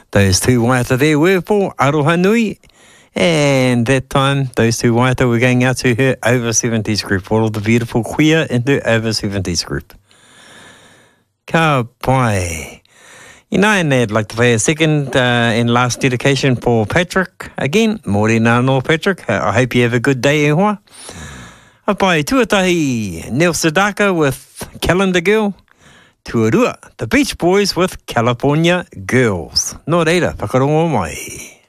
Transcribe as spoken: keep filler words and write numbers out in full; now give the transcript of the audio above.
Those two waiata there were for Aroha Nui. And that time, those two waiata were going out to her over seventies group. For all the beautiful queer in her over seventies group. Ka pai. You know, and I'd like to play a second uh, and last dedication for Patrick. Again, mōre nā no Patrick. I hope you have a good day e hoa. A pai tuatahi Neil Sedaka with Calendar Girl. Tuarua, the Beach Boys with California Girls. Nō reira, whakarongo mai.